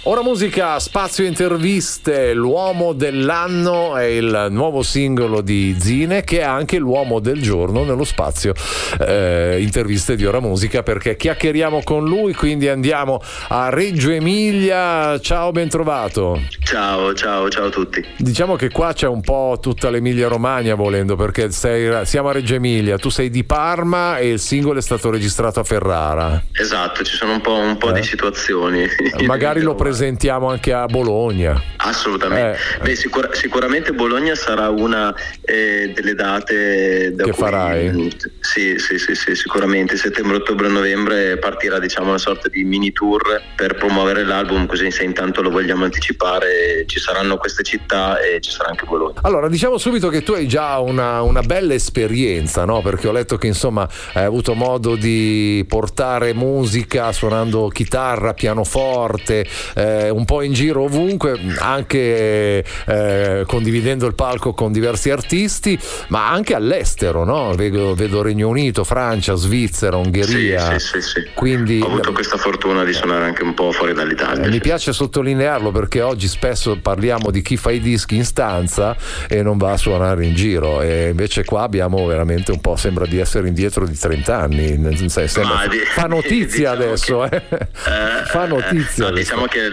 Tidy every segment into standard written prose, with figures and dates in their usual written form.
Ora musica, spazio interviste. L'uomo dell'anno è il nuovo singolo di Zine, che è anche l'uomo del giorno nello spazio interviste di Ora Musica, perché chiacchieriamo con lui, quindi andiamo a Reggio Emilia. Ciao, ben trovato. Ciao a tutti. Diciamo che qua c'è un po' tutta l'Emilia Romagna, volendo, perché siamo a Reggio Emilia, tu sei di Parma e il singolo è stato registrato a Ferrara. Esatto, ci sono un po' di situazioni. Magari lo presentiamo anche a Bologna. Assolutamente. Sicuramente Bologna sarà una delle date da che cui farai. Sì, sicuramente settembre, ottobre, novembre partirà, diciamo, una sorta di mini tour per promuovere l'album, così se intanto lo vogliamo anticipare ci saranno queste città e ci sarà anche Bologna. Allora, diciamo subito che tu hai già una bella esperienza, no? Perché ho letto che insomma hai avuto modo di portare musica suonando chitarra, pianoforte, un po' in giro ovunque, anche condividendo il palco con diversi artisti, ma anche all'estero, no? Vedo Regno Unito, Francia, Svizzera, Ungheria. Sì. Quindi ho avuto questa fortuna di suonare anche un po' fuori dall'Italia. Mi piace sottolinearlo, perché oggi spesso parliamo di chi fa i dischi in stanza e non va a suonare in giro, e invece qua abbiamo veramente un po', sembra di essere indietro di 30 anni. Fa notizia diciamo adesso, fa notizia. No, diciamo che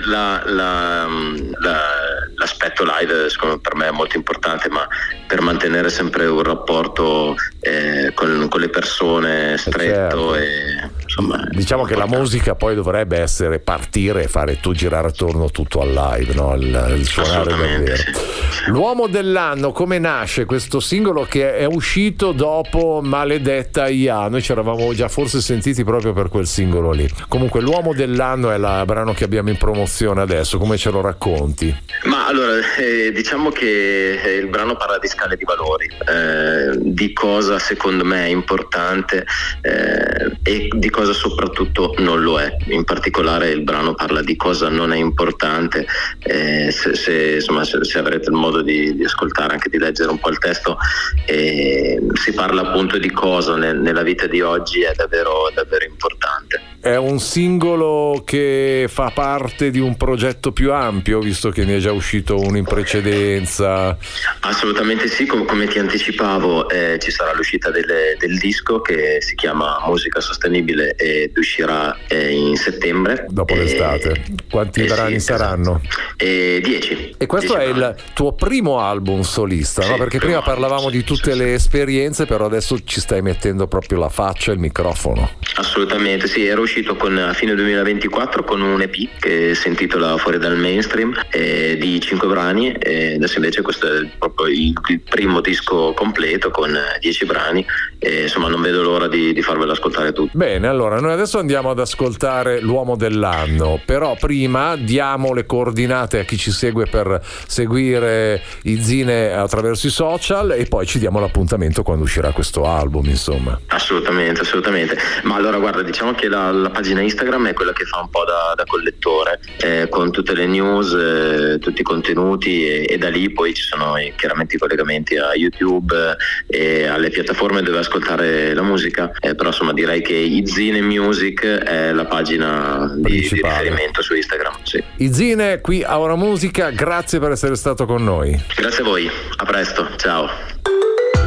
l'aspetto live secondo me per me è molto importante, ma per mantenere sempre un rapporto con le persone stretto, certo. E insomma, diciamo che la musica poi dovrebbe essere partire e fare tu girare attorno tutto al live, no? Il suonare davvero. Sì. L'uomo dell'anno, come nasce questo singolo che è uscito dopo Maledetta IA? Noi ci eravamo già forse sentiti proprio per quel singolo lì. Comunque l'uomo dell'anno è il brano che abbiamo in promozione adesso, come ce lo racconti? Ma allora, diciamo che il brano parla di scale di valori, di cosa secondo me è importante e di cosa soprattutto non lo è. In particolare il brano parla di cosa non è importante. Se avrete il modo di ascoltare, anche di leggere un po' il testo, si parla appunto di cosa nella vita di oggi è davvero importante. È un singolo che fa parte di un progetto più ampio, visto che ne è già uscito uno in precedenza. Assolutamente sì, come ti anticipavo ci sarà l'uscita del disco che si chiama Musica Sostenibile ed uscirà in settembre. Dopo l'estate. Quanti brani saranno? 10. E questo è il tuo primo album solista, sì, no? Perché prima parlavamo di tutte le esperienze, però adesso ci stai mettendo proprio la faccia e il microfono. Assolutamente sì, ero uscito a fine 2024 con un EP che si intitola Fuori dal Mainstream, di 5 brani, e adesso invece questo è proprio il primo disco completo con 10 brani, e insomma non vedo l'ora di farvelo ascoltare tutti. Bene, allora noi adesso andiamo ad ascoltare l'uomo dell'anno, però prima diamo le coordinate a chi ci segue per seguire i Zine attraverso i social, e poi ci diamo l'appuntamento quando uscirà questo album, insomma. Assolutamente, ma allora guarda, diciamo che la pagina Instagram è quella che fa un po' da collettore, con tutte le news, tutti i contenuti, e da lì poi ci sono chiaramente i collegamenti a YouTube e alle piattaforme dove ascoltare la musica, però insomma direi che iZine Music è la pagina di riferimento su Instagram. Sì. iZine qui a Ora Musica, grazie per essere stato con noi. Grazie a voi, a presto, ciao.